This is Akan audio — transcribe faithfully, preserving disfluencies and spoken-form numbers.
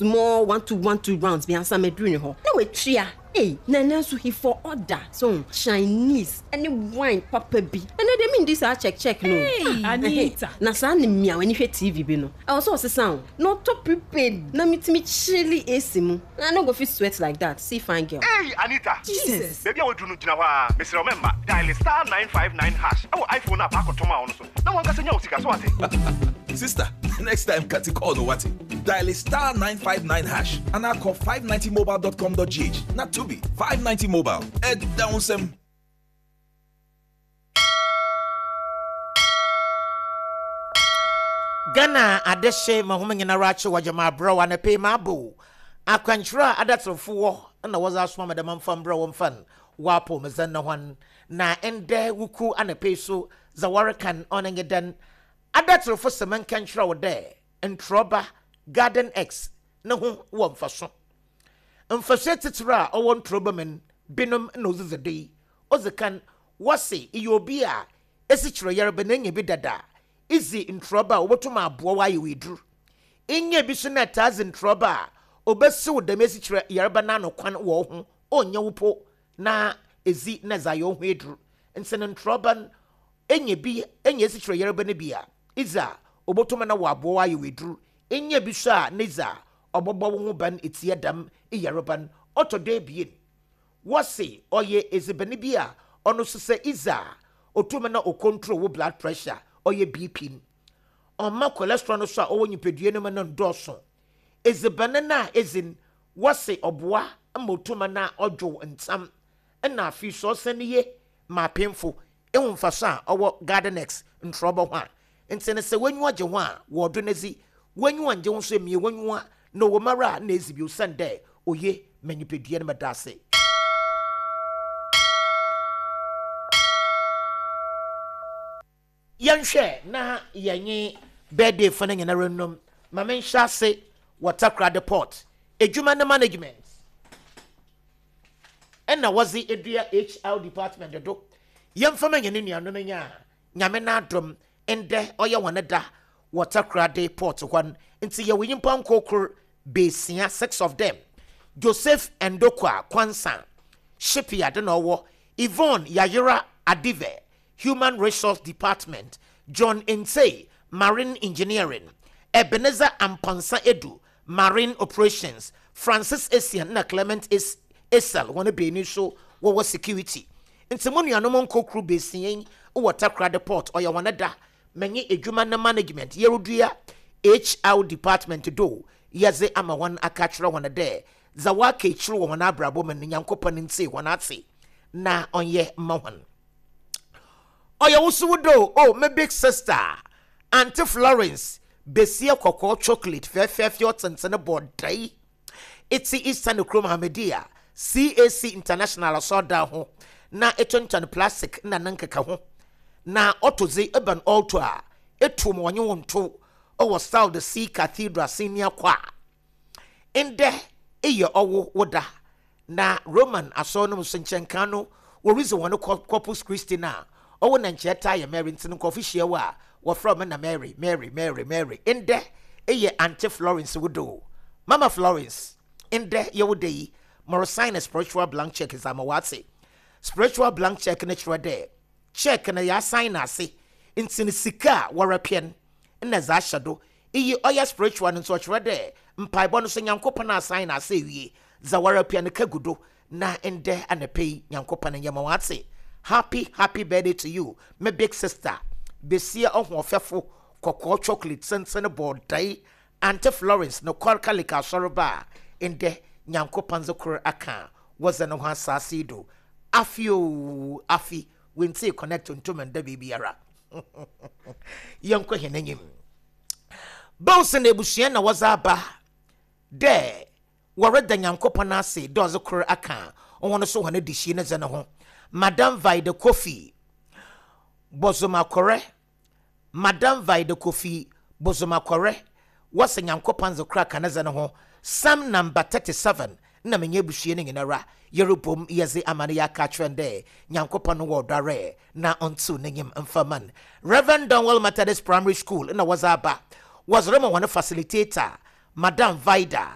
more one to one two rounds be answer me doing ho na we tria eh na na so he for order so Chinese any wine papa bi and they mean this a check check no hey, Anita na sa ni mia when hwe T V bi no I was also sound no to prepared na mitimi chili esimu I no go fit sweat like that see fine girl. Hey Anita Jesus baby I want to know jina wa Mister Remember dial star nine five nine hash oh iPhone app akotoma on so na wan ka senya osika so ate. Sister, next time Kati call no what? Dial star nine five nine hash and I call five ninety mobile dot com dot g h. Not to be five ninety mobile. Head down some. Ghana adeshe mahoma nyina rache wajama bro wana pay mabu. Akwanchura adatrofo na waza asoma madam fam bro won wapo mezan na hwan na ende wuku anape so zawarakan onengedan adatrofo semen kanchura wo de entroba Garden X na ho wo mfaso mfaso titira owo ntroba men binom na ozizede ozikan wase iyobi a esichiro yarebe na nya bi dada izi ntroba obotuma abo wa yiwedru enya bi so na tazi ntroba obesi wo dem esichiro yarebe na no kwan wo ho onya wupo na ezi na za yo ho edru nsene ntroba enya bi enya esichiro yarebe na bia iza obotuma na wo abo wa yiwedru enya bi so a neza obobo wo ban etie dam iyaroban otode bien wase oye ezebani bia ono sese iza otuma na o control wo blood pressure oye B P on ma cholesterol no so a owo nyipedue no na ndoso ezebane na ezin wase oboa amotuma na odwo ntam na afi so seniye ma pemfo ehumfa so a owo Garden X ntrobo ho a ntene se wanyu age ho a wo do nazi wanyu anje ho so emie wanyu a no wo mara na ezibi usande oye manyipedue no madase yanhwe na yenye birthday fana nyina renom mama nhya se watakra deport ejuma na management ena wazi edua H R department do yemfama nyene nuanom nya nyame na adom ende oye woneda watakra deport kwan nti ye winyimpa nkokor besia six of them Joseph Endokwa Kwansan Shipyard na owo Yvonne Yayira Adive Human Resource Department, John Nsei, Marine Engineering, Ebenezer Ampansa Edu, Marine Operations, Francis Esian na Clement Es Esel, one be ni so wo security. Ntemonu anomon kokru besien wo Takra Deport oya wanada menye edwuma na management yerudua H R department do yaze ama wan akachra wanade zawa kechru wana abrabo men nyankopon nti wanate na onye mawan. Oya wusudo oh my big sister Auntie Florence besia koko chocolate fe fe fe otensene board dai iti Eastern Chrome Hamedia C A C International soda ho na etonton plastic na nankeka ho na otoze eban alto a etum wonye wonto owo style the C Cathedral senior kwa ende eye owo woda na Roman asono musenchenka wo reason one Corpus Christi na owo na ncheta ya Mary ntin ko official wa wo from na Mary Mary Mary Mary ende eye Auntie Florence wodo Mama Florence ende ye wodai more sign a spiritual blank check is amawate spiritual blank check na chiro there check na ya sign ase ntin sika warapien na za shado eye oya spiritual nso chiro there mpaibo no so nyankopon na sign ase wie za warapien kagudo na ende anapei nyankopon nyamawate. Happy, happy birthday to you, my big sister. Besia of Mofefo, Cocoa chocolate, Sensen board day, Auntie Florence, no Corcalica Soroba, in the Nyanko Panzokur Aka, was an Oha Sasido. Afio, Afi, when say connect to men, the Bibiara. Yanko Henning. Bowsen Ebusiana was a ba. There, were the Nyanko Panasi, Dozokur Aka, on one so one edition as an home. Madame Vaide Kofi Bozoma Kore Madame Vaide Kofi Bozoma Kore what's a yankopanzo crack and as an ho Sam number thirty-seven na menye bushiening in a ra Yerubum yazi amania katrende Yankopan wardare na onto ningim infaman Reverend Donwell Methodist Primary School in a wazaba was Roma one facilitator Madame Vaida